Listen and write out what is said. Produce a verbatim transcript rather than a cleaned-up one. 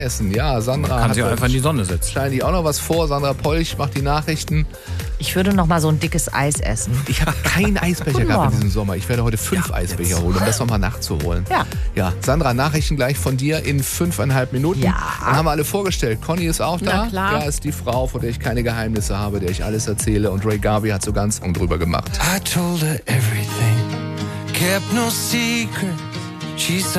Essen. Ja, Sandra Kann hat sie auch einfach in die Sonne setzen. wahrscheinlich auch noch was vor. Sandra Polch macht die Nachrichten. Ich würde noch mal so ein dickes Eis essen. Ich habe keinen Eisbecher Guten gehabt in Morgen. diesem Sommer. Ich werde heute fünf Ja, Eisbecher jetzt. holen, um das nochmal nachzuholen. Ja. Ja, Sandra, Nachrichten gleich von dir in fünfeinhalb Minuten. Ja. Dann haben wir alle vorgestellt. Conny ist auch da. Na klar. Ja, ist die Frau, vor der ich keine Geheimnisse habe, der ich alles erzähle. Und Ray Garvey hat sogar einen Song drüber gemacht. I told her everything, kept no secret. She said